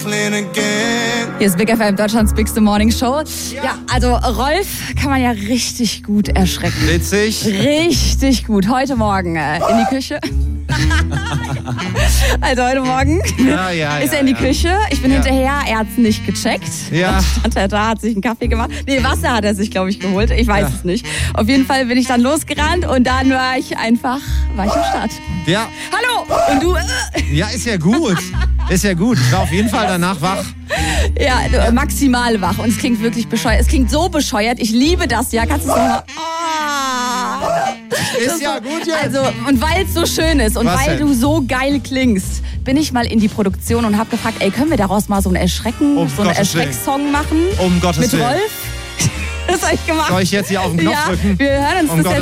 Hier ist Big FM, Deutschlands Bigste Morning Show. Ja, also Rolf kann man ja richtig gut erschrecken. Witzig. Richtig gut. Heute Morgen in die Küche. Also heute Morgen ist er in die Küche. Ich bin hinterher, er hat es nicht gecheckt. Ja. Dann stand er da, hat sich einen Kaffee gemacht. Nee, Wasser hat er sich, glaube ich, geholt. Ich weiß es nicht. Auf jeden Fall bin ich dann losgerannt und dann war ich am Start. Ja. Hallo! Und du? Ja, ist ja gut. Ist ja gut. Ich war auf jeden Fall danach wach. Ja, maximal wach. Und es klingt wirklich bescheuert. Es klingt so bescheuert. Ich liebe das ja. Kannst du es nochmal... Ist ja gut jetzt. Also, und weil es so schön ist und Was weil denn? du so geil klingst, bin ich mal in die Produktion und habe gefragt, können wir daraus mal so einen Erschrecksong machen? Um Gottes mit Willen. Rolf? Das habe ich gemacht. Soll ich jetzt hier auf den Knopf ja, drücken? Wir hören uns Um das Gottes